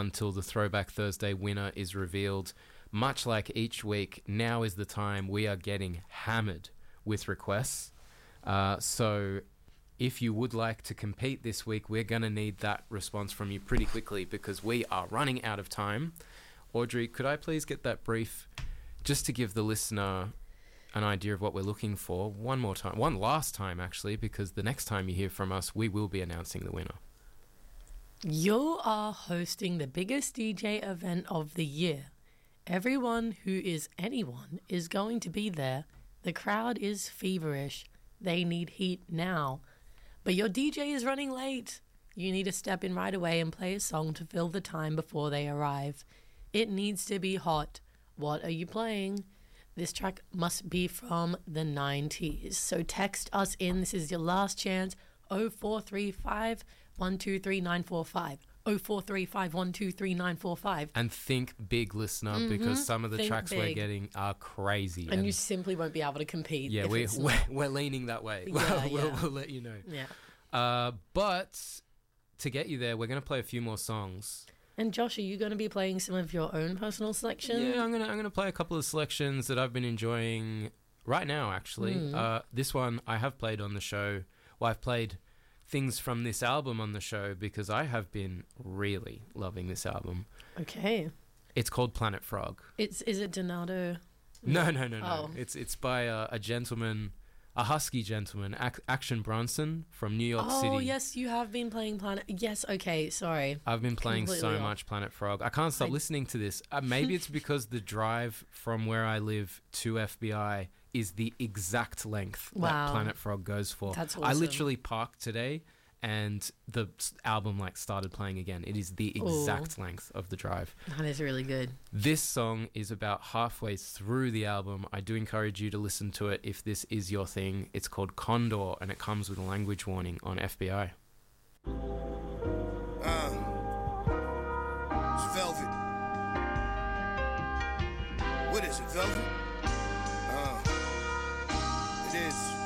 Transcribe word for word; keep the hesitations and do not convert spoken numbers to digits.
until the Throwback Thursday winner is revealed. Much like each week, now is the time we are getting hammered with requests. Uh, so if you would like to compete this week, we're going to need that response from you pretty quickly because we are running out of time. Audrey, could I please get that brief just to give the listener an idea of what we're looking for one more time, one last time actually, because the next time you hear from us, we will be announcing the winner. You are hosting the biggest D J event of the year. Everyone who is anyone is going to be there. The crowd is feverish. They need heat now. But your D J is running late. You need to step in right away and play a song to fill the time before they arrive. It needs to be hot. What are you playing? This track must be from the nineties. So text us in. This is your last chance. oh four three five, one two three nine four five. oh four three five, one two three nine four five. And think big, listener, mm-hmm. because some of the think tracks big. we're getting are crazy. And, and you simply won't be able to compete. Yeah, if we, it's we're, we're leaning that way. Yeah, we'll, yeah. we'll let you know. Yeah. Uh, but to get you there, we're going to play a few more songs. And Josh, are you going to be playing some of your own personal selection? Yeah, I'm gonna I'm gonna play a couple of selections that I've been enjoying right now. Actually, mm. uh, this one I have played on the show. Well, I've played things from this album on the show because I have been really loving this album. Okay. It's called Planet Frog. It's is it Donato? No, no, no, no. Oh. It's it's by a, a gentleman. A husky gentleman, Ac- Action Bronson from New York oh, City. Oh, yes, you have been playing Planet... Yes, okay, sorry. I've been playing Completely so off. much Planet Frog. I can't stop I... listening to this. Uh, maybe it's because the drive from where I live to F B I is the exact length wow. that Planet Frog goes for. That's awesome. I literally parked today and the album like started playing again. It is the exact Ooh. length of the drive. That is really good. This song is about halfway through the album. I do encourage you to listen to it if this is your thing. It's called Condor and it comes with a language warning on F B I. Uh, it's Velvet. What is it, Velvet? Uh, it is.